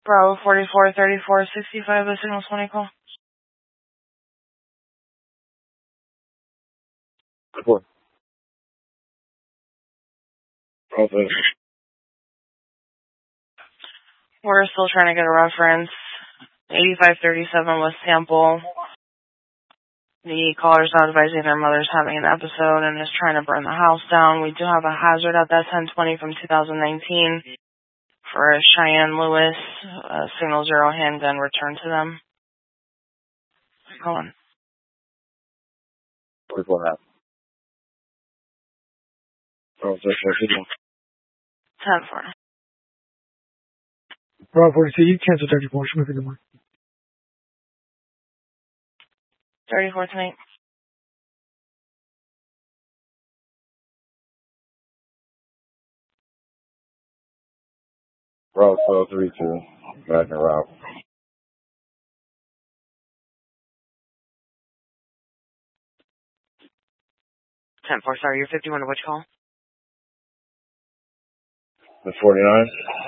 Bravo 443465, the signal 20 call. Report. Okay. We're still trying to get a reference. 8537 was sample. The caller's not advising their mother's having an episode and is trying to burn the house down. We do have a hazard at that 1020 from 2019 for Cheyenne Lewis. Signal 0 handgun returned to them. Hold on. 44 half. Oh, 10-4. Bravo 42, you cancel 34. Should move in the morning. 34 tonight. Bravo 1232. Back and route. 10-4, sorry, you're 51 to which call? The 49.